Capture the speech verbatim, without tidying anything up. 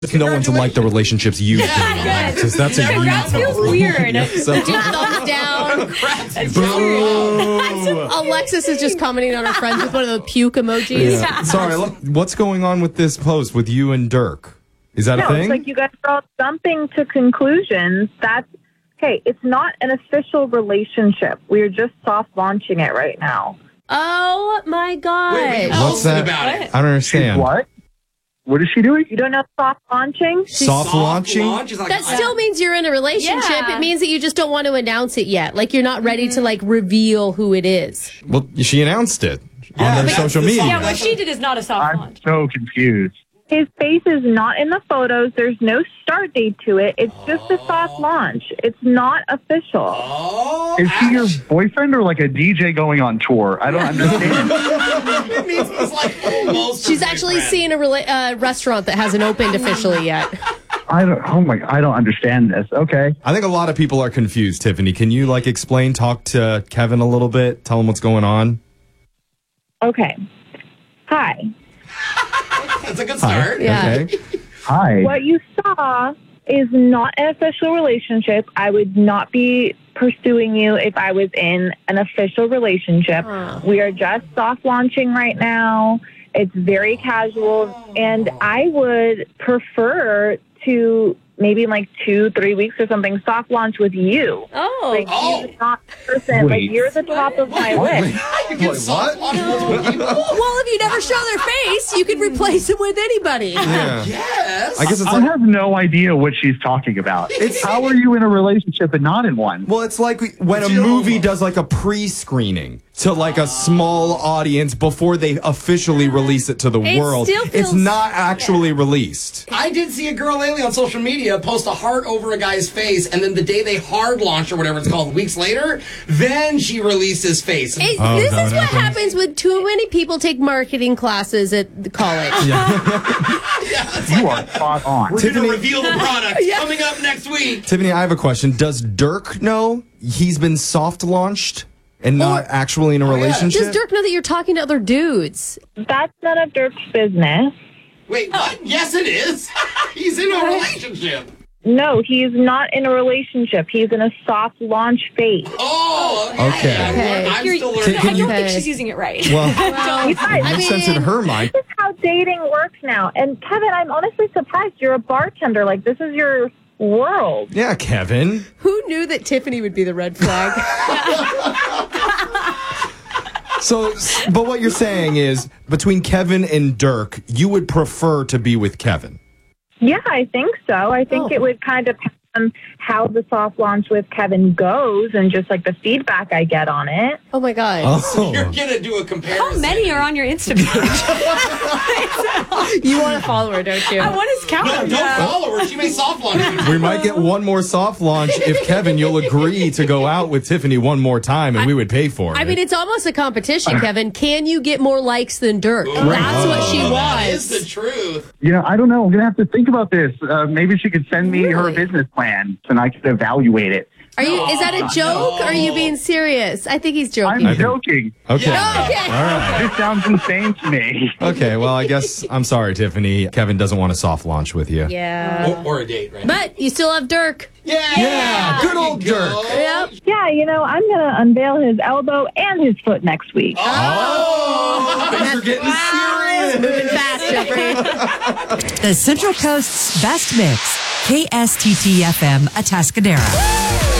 If no one to like the relationships you've been in. Because that's a Congrats you feels weird. So, Thumbs down. Boo. Alexis is just commenting on her friends with one of the puke emojis. Yeah. Sorry, look, what's going on with this post with you and Dirk? Is that no, a thing? It's like you guys are all jumping to conclusions. That's, hey, it's not an official relationship. We're just soft launching it right now. Oh, my God. Wait, wait, What's that? about it? I don't understand. What? What is she doing? You don't know soft launching? Soft, Soft launching? launch is like, That still means you're in a relationship. Yeah. It means that you just don't want to announce it yet. Like, you're not ready to, like, reveal who it is. Well, she announced it Yeah, on their that's social the media. Yeah, what she did is not a soft I'm launch. so confused. His face is not in the photos. There's no start date to it. It's just a soft launch. It's not official. oh, Is he your Ash. boyfriend or like a D J going on tour? I don't understand. It means he's like almost She's her actually boyfriend. seeing a rela- uh, restaurant that hasn't opened officially yet. I don't. Oh my! I don't understand this. Okay. I think a lot of people are confused, Tiffany. Can you, like, explain, talk to Kevin a little bit? Tell him what's going on? Okay. Hi. That's a good start. Yeah. Okay. Hi. What you saw is not an official relationship. I would not be pursuing you if I was in an official relationship. Oh. We are just soft launching right now. It's very casual. And I would prefer to maybe in like two, three weeks or something, soft launch with you. Oh. Like, Oh. you're not the person. Like, Wait. you're the top of my list. You get soft launch multiple people. Well, if you never show their face, you could replace them with anybody. Yeah. Yes. I guess it's I like, have no idea what she's talking about. It's- How are you in a relationship and not in one? well, it's like when a Jill. movie does, like, a pre-screening to, like, a small audience before they officially release it to the It world. still It's feels- not actually released. I did see a girl lately on social media post a heart over a guy's face, and then the day they hard launch or whatever it's called, weeks later, then she released his face. It- Oh, this is that is what what happens? happens when too many people take marketing classes at the college. You are spot on. We're Tiffany- going to reveal the product coming up next week. Tiffany, I have a question. Does Dirk know he's been soft launched and not actually in a yeah. relationship? Does Dirk know that you're talking to other dudes? That's none of Dirk's business. Wait, what? Yes, it is. He's in a relationship. No, he's not in a relationship. He's in a soft launch phase. Oh, Okay. Okay. I'm You're- still I learning. don't Okay. think she's using it right. Well, You guys, it makes sense in her mind. this is how dating works now. And Kevin, I'm honestly surprised. You're a bartender. Like, this is your world. Yeah, Kevin. Who knew that Tiffany would be the red flag? So, but what you're saying is between Kevin and Dirk, you would prefer to be with Kevin. Yeah, I think so. I think Oh. it would kind of depend on how the soft launch with Kevin goes and just like the feedback I get on it. Oh, my God. Oh. You're going to do a comparison. How many are on your Insta page? You want to follow her, don't you? I want his count. No, don't follow her. She may soft launch you. We might get one more soft launch if, Kevin, you'll agree to go out with Tiffany one more time and we would pay for it. I mean, it's almost a competition, Kevin. Can you get more likes than Dirk? That's what she That is the was. truth. You know, I don't know. I'm gonna have to think about this. Uh, maybe she could send me her Really? business plan and I could evaluate it. Are you? Is that a joke? Or are you being serious? I think he's joking. I'm joking. okay. Yeah. Okay. All right. This sounds insane to me. Okay, well, I guess I'm sorry, Tiffany. Kevin doesn't want a soft launch with you. Yeah. Or, or a date, right? But you still have Dirk. yeah, Yeah, good there you old go. Dirk. Yep. Yeah, you know, I'm going to unveil his elbow and his foot next week. Oh, Things are getting serious. Moving fast, Jeffrey. The Central Coast's best mix, K S T T F M Atascadero.